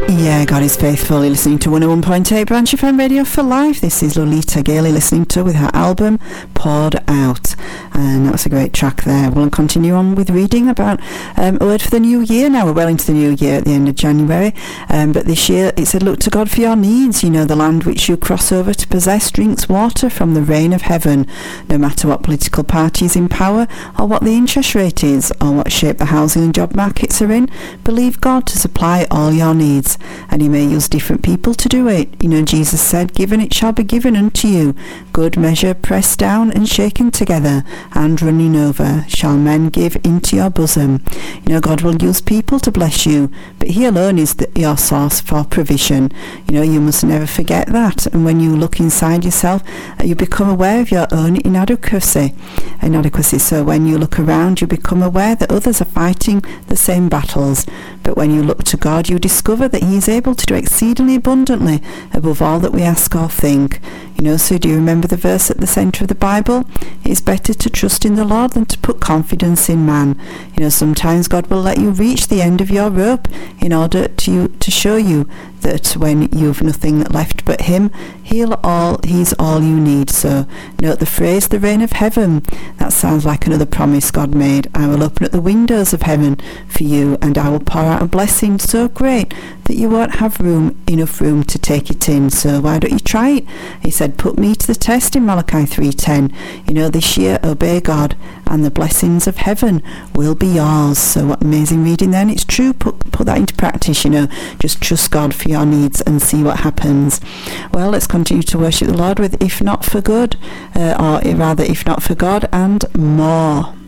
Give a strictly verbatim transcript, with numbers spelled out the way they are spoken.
Yeah, God is faithful. You're listening to one oh one point eight Branch F M Radio for Life. This is Lolita Gailey listening to with her album Poured Out, and that was a great track there. We'll continue on with reading about um, a word for the new year now. We're well into the new year at the end of January, um, but this year it said, look to God for your needs. You know, the land which you cross over to possess drinks water from the rain of heaven. No matter what political party is in power, or what the interest rate is, or what shape the housing and job markets are in, believe God to supply all your needs. And he may use different people to do it. You know, Jesus said, given it shall be given unto you. Good measure, pressed down and shaken together, and running over, shall men give into your bosom. You know, God will use people to bless you, but he alone is the, your source for provision. You know, you must never forget that. And when you look inside yourself, you become aware of your own inadequacy. Inadequacy. So when you look around, you become aware that others are fighting the same battles. But when you look to God, you discover that he is able to do exceedingly abundantly above all that we ask or think. You know, so do you remember the verse at the centre of the Bible? It is better to trust in the Lord than to put confidence in man. You know, sometimes God will let you reach the end of your rope in order to to show you that when you've nothing left but him, he'll all he's all you need. So note the phrase, the rain of heaven. That sounds like another promise God made. I will open up the windows of heaven for you, and I will pour out a blessing so great that you won't have room enough room to take it in. So why don't you try it? He said, put me to the test in Malachi three ten. You know, this year obey God, and the blessings of heaven will be yours. So what amazing reading then. It's true. Put, put that into practice, you know. Just trust God for your needs and see what happens. Well, let's continue to worship the Lord with If Not For Good, uh, or rather If Not For God and More.